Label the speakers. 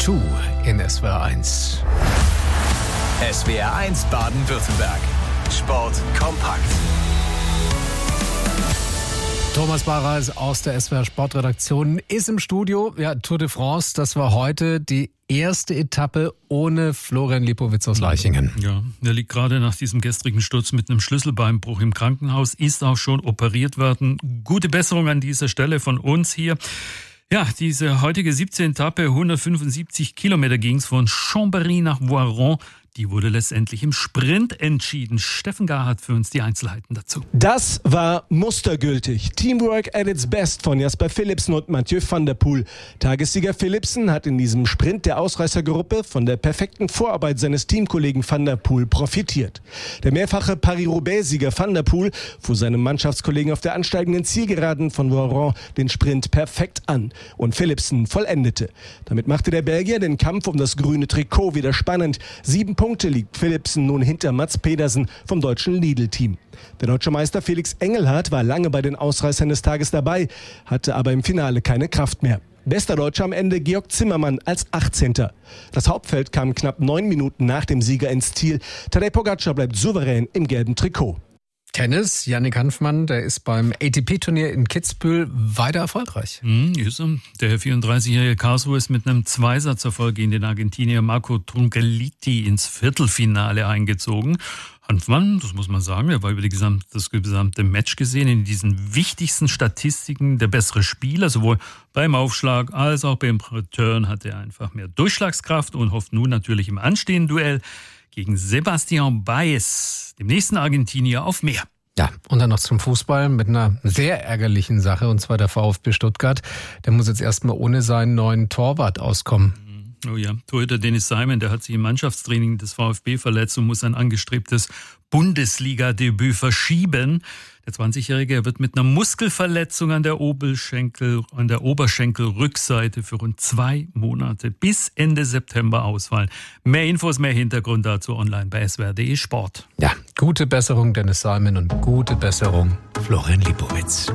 Speaker 1: 2 in SWR 1.
Speaker 2: SWR 1 Baden-Württemberg. Sport kompakt.
Speaker 1: Thomas Barer aus der SWR Sportredaktion ist im Studio. Ja, Tour de France, das war heute die erste Etappe ohne Florian Lipowitz aus Leichingen.
Speaker 3: Ja, er liegt gerade nach diesem gestrigen Sturz mit einem Schlüsselbeinbruch im Krankenhaus, ist auch schon operiert worden. Gute Besserung an dieser Stelle von uns hier. Ja, diese heutige 17. Etappe, 175 Kilometer ging es von Chambéry nach Voiron. Die wurde letztendlich im Sprint entschieden. Steffen Gar hat für uns die Einzelheiten dazu.
Speaker 4: Das war mustergültig. Teamwork at its best von Jasper Philipsen und Mathieu van der Poel. Tagessieger Philipsen hat in diesem Sprint der Ausreißergruppe von der perfekten Vorarbeit seines Teamkollegen van der Poel profitiert. Der mehrfache Paris-Roubaix-Sieger van der Poel fuhr seinem Mannschaftskollegen auf der ansteigenden Zielgeraden von Voiron den Sprint perfekt an. Und Philipsen vollendete. Damit machte der Belgier den Kampf um das grüne Trikot wieder spannend. 7 Punkte liegt Philipsen nun hinter Mats Pedersen vom deutschen Lidl-Team. Der deutsche Meister Felix Engelhardt war lange bei den Ausreißern des Tages dabei, hatte aber im Finale keine Kraft mehr. Bester Deutscher am Ende Georg Zimmermann als 18. Das Hauptfeld kam knapp 9 Minuten nach dem Sieger ins Ziel. Tadej Pogačar bleibt souverän im gelben Trikot.
Speaker 1: Tennis, Yannick Hanfmann, der ist beim ATP-Turnier in Kitzbühel weiter erfolgreich.
Speaker 3: Ist er. Der 34-jährige Karlsruhe ist mit einem Zweisatzerfolg gegen den Argentinier Marco Trungelliti ins Viertelfinale eingezogen. Hanfmann, das muss man sagen, er war über das gesamte Match gesehen in diesen wichtigsten Statistiken der bessere Spieler, sowohl beim Aufschlag als auch beim Return hatte er einfach mehr Durchschlagskraft und hofft nun natürlich im anstehenden Duell gegen Sebastian Baez, dem nächsten Argentinier, auf mehr.
Speaker 1: Ja, und dann noch zum Fußball mit einer sehr ärgerlichen Sache, und zwar der VfB Stuttgart. Der muss jetzt erstmal ohne seinen neuen Torwart auskommen.
Speaker 3: Oh ja, Torhüter Dennis Simon, der hat sich im Mannschaftstraining des VfB verletzt und muss sein angestrebtes Bundesliga-Debüt verschieben. Der 20-Jährige wird mit einer Muskelverletzung an der Oberschenkelrückseite für rund 2 Monate bis Ende September ausfallen. Mehr Infos, mehr Hintergrund dazu online bei swr.de Sport.
Speaker 1: Ja, gute Besserung Dennis Simon und gute Besserung Florian Lipowitz.